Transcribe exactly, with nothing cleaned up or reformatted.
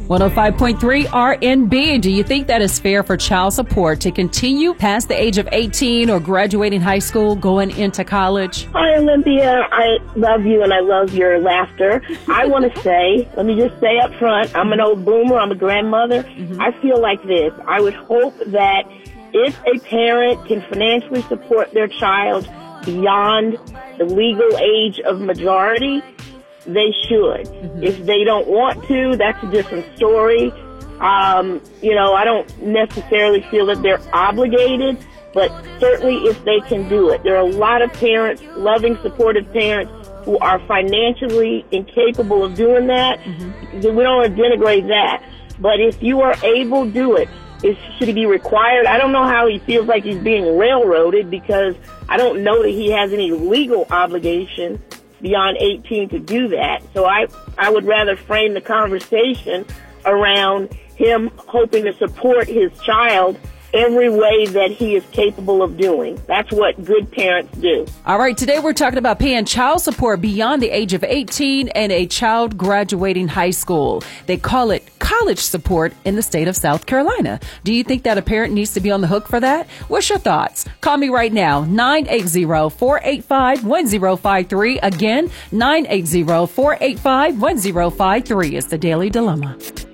one oh five point three R N B. Do you think that is fair for child support to continue past the age of eighteen or graduating high school, going into college? Hi, Olympia. I love you and I love your laughter. I want to say, let me just say up front, I'm an old boomer. I'm a grandmother. Mm-hmm. I feel like this. I would hope that if a parent can financially support their child beyond the legal age of majority, they should. Mm-hmm. If they don't want to, that's a different story. Um, you know, I don't necessarily feel that they're obligated, but certainly if they can do it. There are a lot of parents, loving, supportive parents, who are financially incapable of doing that. Mm-hmm. We don't want to denigrate that. But if you are able to do it, it should it be required? I don't know how he feels like he's being railroaded, because I don't know that he has any legal obligation beyond eighteen to do that. So I, I would rather frame the conversation around him hoping to support his child every way that he is capable of doing. That's what good parents do. All right, today we're talking about paying child support beyond the age of eighteen and a child graduating high school. They call it college support in the state of South Carolina. Do you think that a parent needs to be on the hook for that? What's your thoughts? Call me right now, nine eight zero, four eight five, one zero five three. Again, nine eight zero, four eight five, one zero five three is the Daily Dilemma.